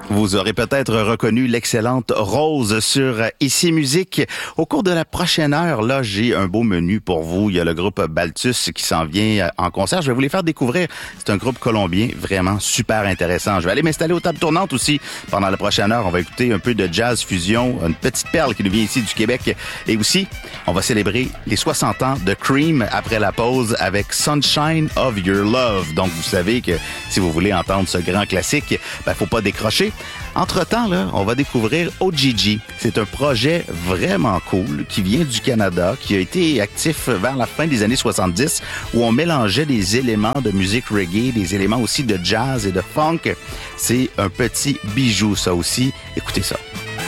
Vous aurez peut-être reconnu l'excellente Rose sur Ici Musique. Au cours de la prochaine heure, là, j'ai un beau menu pour vous. Il y a le groupe Balthus qui s'en vient en concert. Je vais vous les faire découvrir. C'est un groupe colombien vraiment super intéressant. Je vais aller m'installer aux tables tournantes aussi. Pendant la prochaine heure, on va écouter un peu de jazz fusion, une petite perle qui nous vient ici du Québec. Et aussi, on va célébrer les 60 ans de Cream après la pause avec Sunshine of Your Love. Donc, vous savez que si vous voulez entendre ce grand classique, faut pas décrocher. Entre-temps, là, on va découvrir OGG. C'est un projet vraiment cool qui vient du Canada, qui a été actif vers la fin des années 70, où on mélangeait des éléments de musique reggae, des éléments aussi de jazz et de funk. C'est un petit bijou, ça aussi. Écoutez ça.